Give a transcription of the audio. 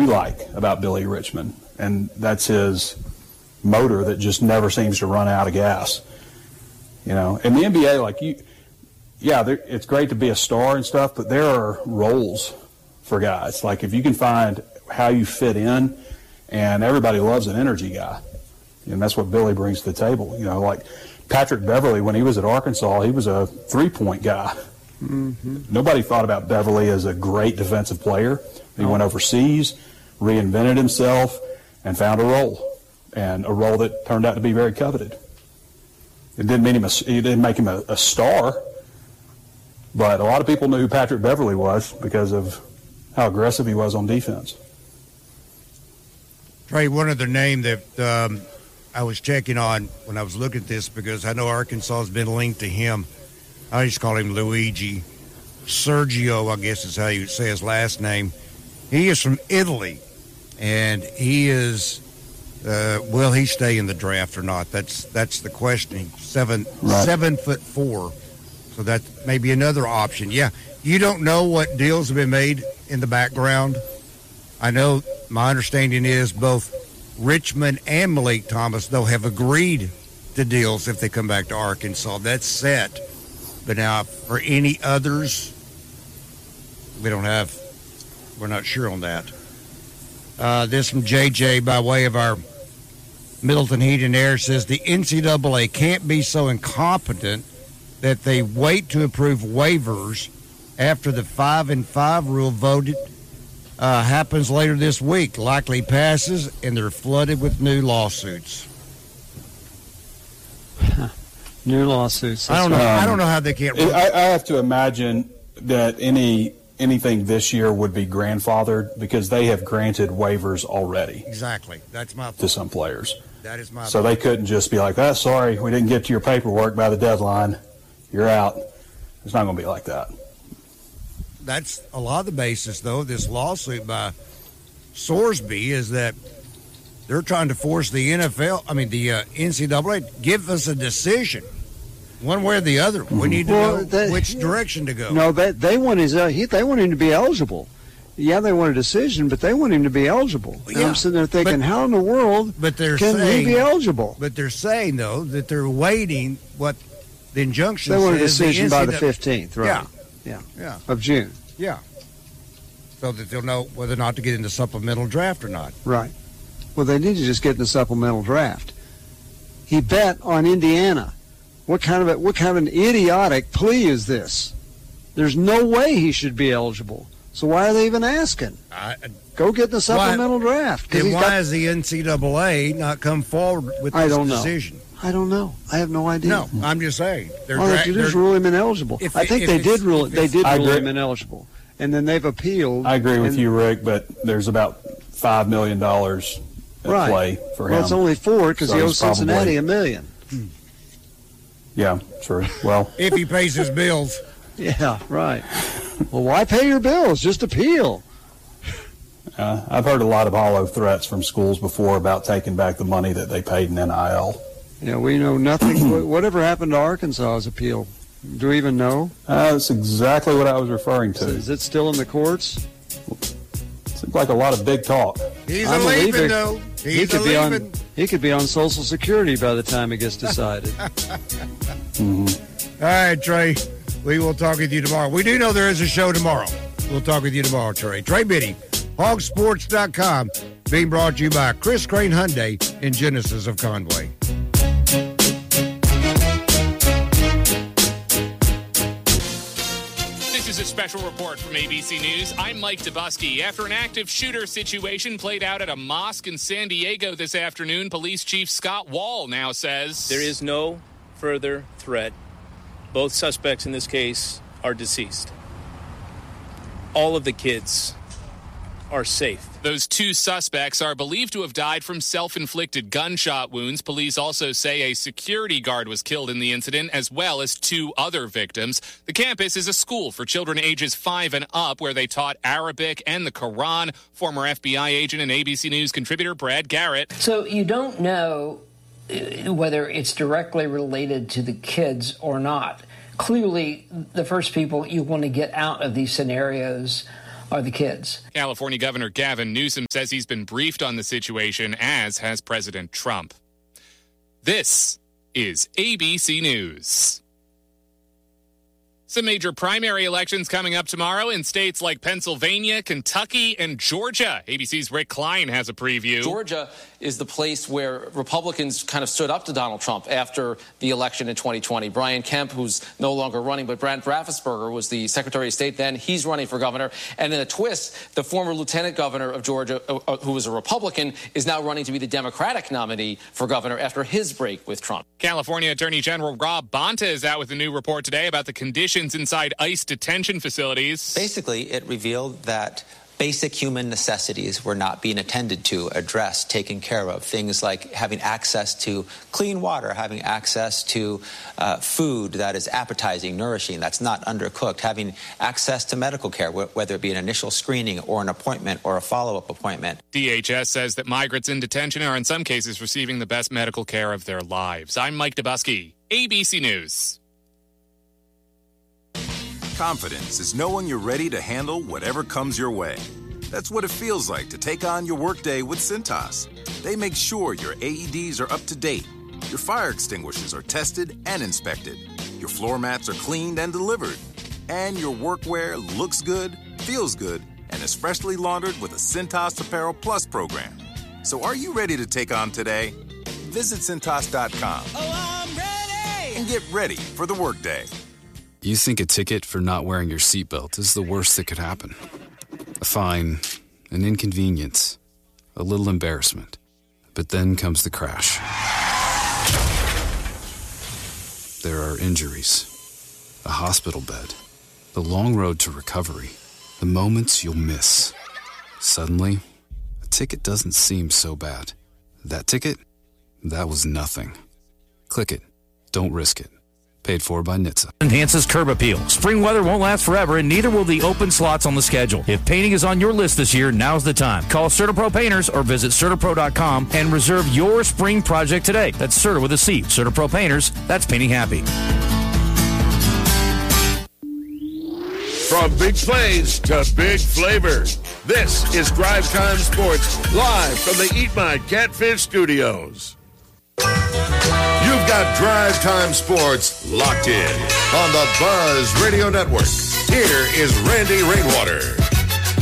like about Billy Richmond, and that's his motor that just never seems to run out of gas. In the NBA, it's great to be a star and stuff, but there are roles for guys. Like, if you can find how you fit in, and everybody loves an energy guy, and that's what Billy brings to the table. Like Patrick Beverly, when he was at Arkansas, he was a three-point guy. Mm-hmm. Nobody thought about Beverly as a great defensive player. He went overseas, reinvented himself, and found a role that turned out to be very coveted. It didn't make him a star, but a lot of people knew who Patrick Beverly was because of how aggressive he was on defense. Trey, one other name that I was checking on when I was looking at this, because I know Arkansas has been linked to him. I just call him Luigi. Sergio, I guess is how you say his last name. He is from Italy, and he is, will he stay in the draft or not? That's the question. 7'4", so that may be another option. Yeah, you don't know what deals have been made in the background. I know my understanding is both Richmond and Malik Thomas, though, have agreed to deals if they come back to Arkansas. That's set. But now, for any others, we're not sure on that. This from JJ by way of our Middleton Heat and Air says the NCAA can't be so incompetent that they wait to approve waivers after the 5-5 rule voted happens later this week. Likely passes, and they're flooded with new lawsuits. New lawsuits. I don't know how they can't. I have to imagine that anything this year would be grandfathered because they have granted waivers already. Exactly. That's my thought. To some players. That is my So thought. they couldn't just be like, sorry, we didn't get to your paperwork by the deadline. You're out. It's not going to be like that. That's a lot of the basis, though, of this lawsuit by Sorsby is that they're trying to force the NCAA, give us a decision, one way or the other. We need to know which direction to go. No, they want they want him to be eligible. Yeah, they want a decision, but they want him to be eligible. And I'm sitting there thinking, how in the world can he be eligible? But they're saying, though, that they're waiting what the injunction says. They want a decision by the 15th, right? Yeah. Of June. Yeah. So that they'll know whether or not to get in the supplemental draft or not. Right. Well, they need to just get in the supplemental draft. He bet on Indiana. What kind of an idiotic plea is this? There's no way he should be eligible. So why are they even asking? Go get in the supplemental draft. Then why has the NCAA not come forward with this decision? I don't know. I have no idea. No, I'm just saying. They just rule him ineligible. I think they did rule him ineligible. And then they've appealed. I agree with you, Rick, but there's about $5 million at play for him. Well, it's only 4 because he owes Cincinnati $1 million. Yeah, true. Well, if he pays his bills. Yeah, right. Well, why pay your bills? Just appeal. I've heard a lot of hollow threats from schools before about taking back the money that they paid in NIL. Yeah, we know nothing. Whatever happened to Arkansas's appeal? Do we even know? That's exactly what I was referring to. Is it still in the courts? Seems like a lot of big talk. He's leaving, though. He could be on Social Security by the time it gets decided. All right, Trey. We will talk with you tomorrow. We do know there is a show tomorrow. We'll talk with you tomorrow, Trey. Trey Biddy, hogsports.com, being brought to you by Chris Crane Hyundai in Genesis of Conway. This is a special report from ABC News. I'm Mike Dubusky. After an active shooter situation played out at a mosque in San Diego this afternoon, Police Chief Scott Wall now says there is no further threat. Both suspects in this case are deceased. All of the kids are safe. Those 2 suspects are believed to have died from self-inflicted gunshot wounds. Police also say a security guard was killed in the incident, as well as 2 other victims. The campus is a school for children ages 5 and up, where they taught Arabic and the Quran. Former FBI agent and ABC News contributor Brad Garrett. So you don't know whether it's directly related to the kids or not. Clearly, the first people you want to get out of these scenarios are the kids. California Governor Gavin Newsom says he's been briefed on the situation, as has President Trump. This is ABC News. Some major primary elections coming up tomorrow in states like Pennsylvania, Kentucky, and Georgia. ABC's Rick Klein has a preview. Georgia is the place where Republicans kind of stood up to Donald Trump after the election in 2020. Brian Kemp, who's no longer running, but Brad Raffensperger was the Secretary of State then. He's running for governor. And in a twist, the former lieutenant governor of Georgia, who was a Republican, is now running to be the Democratic nominee for governor after his break with Trump. California Attorney General Rob Bonta is out with a new report today about the conditions inside ICE detention facilities. Basically, it revealed that basic human necessities were not being attended to, addressed, taken care of. Things like having access to clean water, having access to food that is appetizing, nourishing, that's not undercooked, having access to medical care, whether it be an initial screening or an appointment or a follow-up appointment. DHS says that migrants in detention are in some cases receiving the best medical care of their lives. I'm Mike Dubusky, ABC News. Confidence is knowing you're ready to handle whatever comes your way. That's what it feels like to take on your workday with Cintas. They make sure your AEDs are up to date, your fire extinguishers are tested and inspected, your floor mats are cleaned and delivered, and your workwear looks good, feels good, and is freshly laundered with a Cintas Apparel Plus program. So are you ready to take on today? Visit Cintas.com and get ready for the workday. You think a ticket for not wearing your seatbelt is the worst that could happen. A fine, an inconvenience, a little embarrassment. But then comes the crash. There are injuries, a hospital bed, the long road to recovery, the moments you'll miss. Suddenly, a ticket doesn't seem so bad. That ticket? That was nothing. Click it. Don't risk it. Paid for by NHTSA. Enhances curb appeal. Spring weather won't last forever, and neither will the open slots on the schedule. If painting is on your list this year, now's the time. Call CertaPro Painters or visit CertaPro.com and reserve your spring project today. That's Certa with a C. CertaPro Painters, that's painting happy. From big plays to big flavor, this is Drive Time Sports, live from the Eat My Catfish Studios. You've got Drive Time Sports locked in on the Buzz Radio Network. Here is Randy Rainwater.